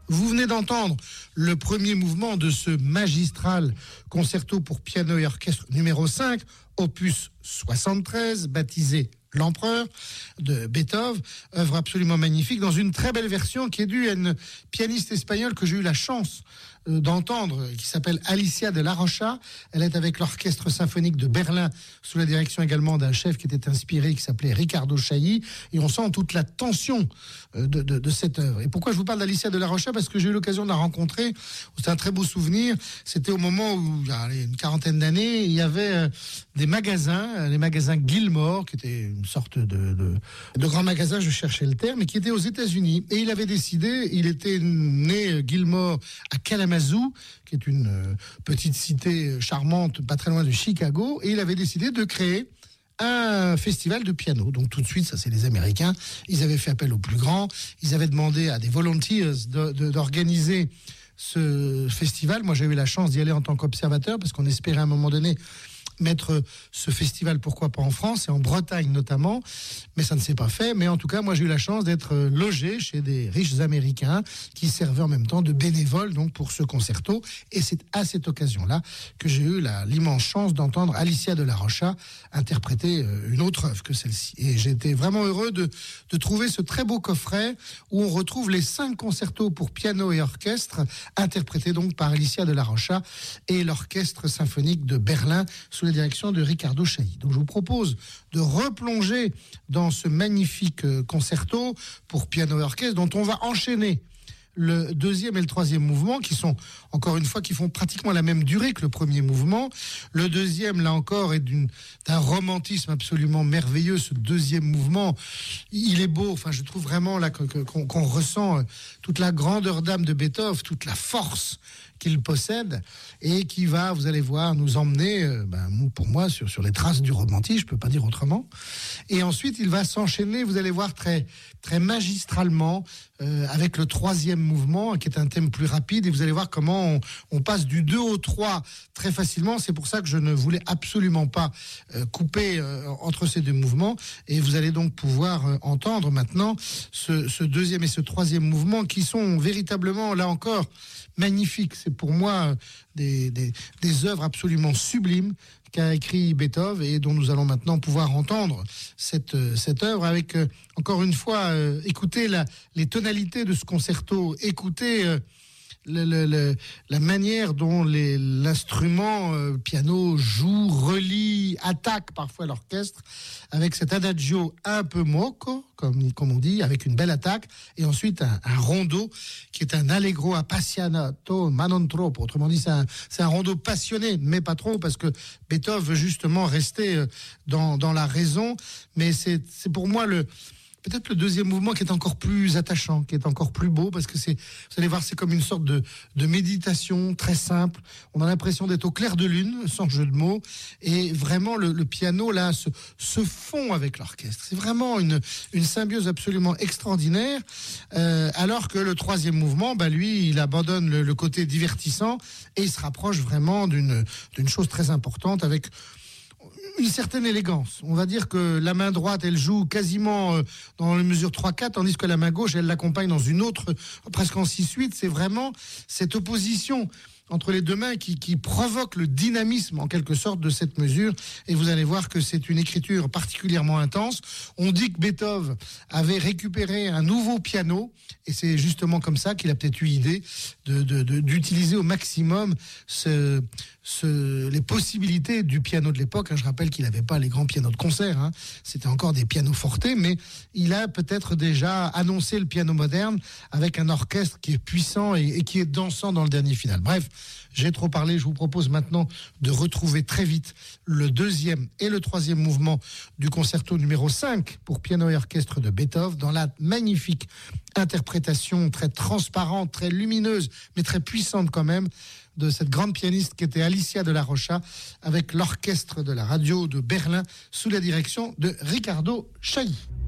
Vous venez d'entendre le premier mouvement de ce magistral concerto pour piano et orchestre numéro 5, opus 73, baptisé L'Empereur de Beethoven, œuvre absolument magnifique, dans une très belle version qui est due à une pianiste espagnole que j'ai eu la chance d'entendre, qui s'appelle Alicia de la Rocha. Elle est avec l'Orchestre Symphonique de Berlin, sous la direction également d'un chef qui était inspiré, qui s'appelait Ricardo Chailly, et on sent toute la tension de cette œuvre. Et pourquoi je vous parle d'Alicia de la Rocha? Parce que j'ai eu l'occasion de la rencontrer, c'est un très beau souvenir, c'était au moment où, il y a une quarantaine d'années, il y avait des magasins, les magasins Gilmore, qui étaient une sorte de grand magasin, je cherchais le terme, et qui était aux États-Unis. Et il avait décidé, il était né Gilmore à Kalamazoo, qui est une petite cité charmante, pas très loin de Chicago, et il avait décidé de créer un festival de piano. Donc tout de suite, ça c'est les Américains, ils avaient fait appel aux plus grands, ils avaient demandé à des volunteers d'organiser ce festival. Moi j'ai eu la chance d'y aller en tant qu'observateur, parce qu'on espérait à un moment donné mettre ce festival, pourquoi pas en France et en Bretagne notamment, mais ça ne s'est pas fait. Mais en tout cas, moi j'ai eu la chance d'être logé chez des riches Américains qui servaient en même temps de bénévoles donc pour ce concerto, et c'est à cette occasion-là que j'ai eu l'immense chance d'entendre Alicia de la Rocha interpréter une autre œuvre que celle-ci, et j'ai été vraiment heureux de trouver ce très beau coffret où on retrouve les 5 concertos pour piano et orchestre interprétés donc par Alicia de la Rocha et l'Orchestre Symphonique de Berlin sous la direction de Ricardo Chailly. Donc je vous propose de replonger dans ce magnifique concerto pour piano et orchestre, dont on va enchaîner le deuxième et le troisième mouvement, qui sont, encore une fois, qui font pratiquement la même durée que le premier mouvement. Le deuxième, là encore, est d'un romantisme absolument merveilleux. Ce deuxième mouvement, il est beau. Enfin, je trouve vraiment là qu'on ressent toute la grandeur d'âme de Beethoven, toute la force qu'il possède, et qui va, vous allez voir, nous emmener, pour moi, sur les traces du romantisme, je peux pas dire autrement. Et ensuite, il va s'enchaîner, vous allez voir, très, très magistralement, avec le troisième mouvement, qui est un thème plus rapide, et vous allez voir comment on passe du 2 au 3 très facilement. C'est pour ça que je ne voulais absolument pas couper entre ces deux mouvements, et vous allez donc pouvoir entendre maintenant ce deuxième et ce troisième mouvement, qui sont véritablement, là encore, magnifiques. C'est pour moi des œuvres absolument sublimes qu'a écrit Beethoven, et dont nous allons maintenant pouvoir entendre cette œuvre avec, encore une fois, écouter les tonalités de ce concerto, écouter la manière dont l'instrument piano joue, relie, attaque parfois l'orchestre, avec cet adagio un peu moco, comme on dit, avec une belle attaque, et ensuite un rondo qui est un allegro appassionato ma non troppo. Autrement dit, c'est un rondo passionné, mais pas trop, parce que Beethoven veut justement rester dans la raison. Mais c'est pour moi peut-être le deuxième mouvement qui est encore plus attachant, qui est encore plus beau, parce que vous allez voir, c'est comme une sorte de méditation très simple. On a l'impression d'être au clair de lune, sans jeu de mots, et vraiment le piano là se fond avec l'orchestre. C'est vraiment une symbiose absolument extraordinaire, alors que le troisième mouvement, lui, il abandonne le côté divertissant, et il se rapproche vraiment d'une chose très importante, avec une certaine élégance. On va dire que la main droite, elle joue quasiment dans la mesure 3-4, tandis que la main gauche, elle l'accompagne dans une autre, presque en 6-8. C'est vraiment cette opposition entre les deux mains qui provoque le dynamisme, en quelque sorte, de cette mesure. Et vous allez voir que c'est une écriture particulièrement intense. On dit que Beethoven avait récupéré un nouveau piano, et c'est justement comme ça qu'il a peut-être eu l'idée d'utiliser au maximum les possibilités du piano de l'époque. Je rappelle qu'il n'avait pas les grands pianos de concert, c'était encore des pianos forte, mais il a peut-être déjà annoncé le piano moderne avec un orchestre qui est puissant et qui est dansant dans le dernier final. Bref, j'ai trop parlé, je vous propose maintenant de retrouver très vite le deuxième et le troisième mouvement du concerto numéro 5 pour piano et orchestre de Beethoven, dans la magnifique interprétation très transparente, très lumineuse, mais très puissante quand même, de cette grande pianiste qui était Alicia de la Rocha, avec l'orchestre de la radio de Berlin sous la direction de Ricardo Chailly.